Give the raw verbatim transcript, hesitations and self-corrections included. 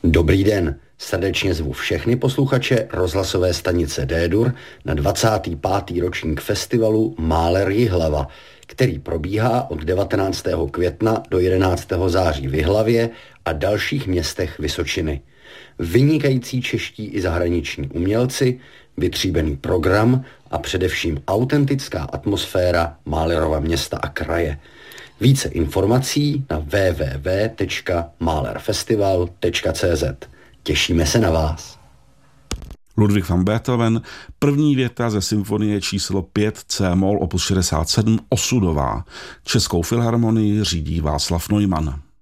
Dobrý den, srdečně zvu všechny posluchače rozhlasové stanice D-dur na dvacátý pátý ročník festivalu Máler Jihlava, který probíhá od devatenáctého května do jedenáctého září v Jihlavě a dalších městech Vysočiny. Vynikající čeští i zahraniční umělci, vytříbený program a především autentická atmosféra Málerova města a kraje. Více informací na w w w tečka malerfestival tečka c z. Těšíme se na vás. Ludwig van Beethoven, první věta ze symfonie číslo pět C-moll opus šedesát sedm Osudová. Českou filharmonii řídí Václav Neumann.